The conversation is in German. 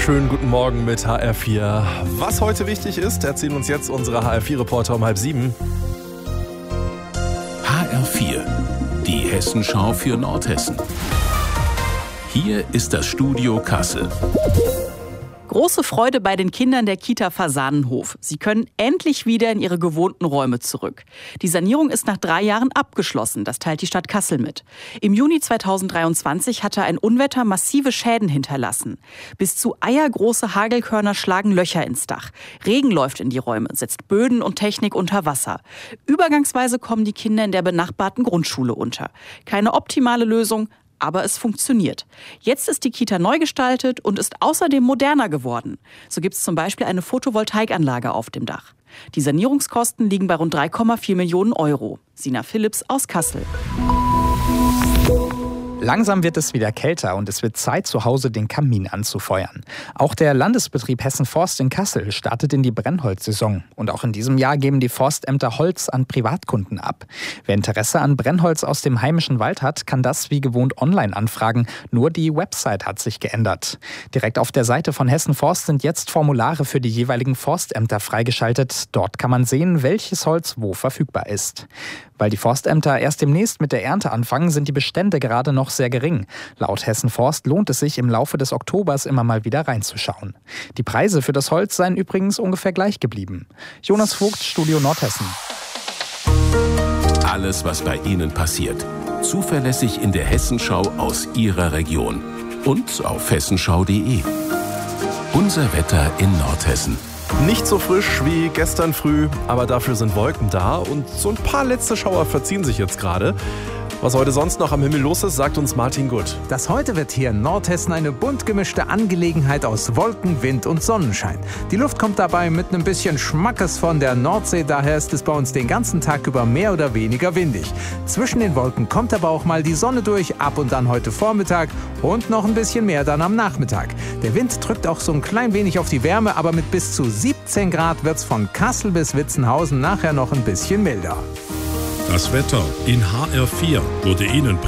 wunderschönen guten Morgen mit HR4. Was heute wichtig ist, erzählen uns jetzt unsere HR4-Reporter um 6:30. HR4, die Hessenschau für Nordhessen. Hier ist das Studio Kassel. Große Freude bei den Kindern der Kita Fasanenhof. Sie können endlich wieder in ihre gewohnten Räume zurück. Die Sanierung ist nach 3 Jahren abgeschlossen, das teilt die Stadt Kassel mit. Im Juni 2023 hatte ein Unwetter massive Schäden hinterlassen. Bis zu eiergroße Hagelkörner schlagen Löcher ins Dach. Regen läuft in die Räume, setzt Böden und Technik unter Wasser. Übergangsweise kommen die Kinder in der benachbarten Grundschule unter. Keine optimale Lösung, aber es funktioniert. Jetzt ist die Kita neu gestaltet und ist außerdem moderner geworden. So gibt es zum Beispiel eine Photovoltaikanlage auf dem Dach. Die Sanierungskosten liegen bei rund 3,4 Millionen Euro. Sina Philipps aus Kassel. Langsam wird es wieder kälter und es wird Zeit, zu Hause den Kamin anzufeuern. Auch der Landesbetrieb Hessen Forst in Kassel startet in die Brennholzsaison. Und auch in diesem Jahr geben die Forstämter Holz an Privatkunden ab. Wer Interesse an Brennholz aus dem heimischen Wald hat, kann das wie gewohnt online anfragen. Nur die Website hat sich geändert. Direkt auf der Seite von Hessen Forst sind jetzt Formulare für die jeweiligen Forstämter freigeschaltet. Dort kann man sehen, welches Holz wo verfügbar ist. Weil die Forstämter erst demnächst mit der Ernte anfangen, sind die Bestände gerade noch sehr gering. Laut Hessen Forst lohnt es sich im Laufe des Oktobers immer mal wieder reinzuschauen. Die Preise für das Holz seien übrigens ungefähr gleich geblieben. Jonas Vogt, Studio Nordhessen. Alles, was bei Ihnen passiert. Zuverlässig in der Hessenschau aus Ihrer Region. Und auf hessenschau.de. Unser Wetter in Nordhessen. Nicht so frisch wie gestern früh, aber dafür sind Wolken da und so ein paar letzte Schauer verziehen sich jetzt gerade. Was heute sonst noch am Himmel los ist, sagt uns Martin Gutt. Das heute wird hier in Nordhessen eine bunt gemischte Angelegenheit aus Wolken, Wind und Sonnenschein. Die Luft kommt dabei mit einem bisschen Schmackes von der Nordsee, daher ist es bei uns den ganzen Tag über mehr oder weniger windig. Zwischen den Wolken kommt aber auch mal die Sonne durch, ab und an heute Vormittag und noch ein bisschen mehr dann am Nachmittag. Der Wind drückt auch so ein klein wenig auf die Wärme, aber mit bis zu 17 Grad wird's von Kassel bis Witzenhausen nachher noch ein bisschen milder. Das Wetter in HR4 wurde Ihnen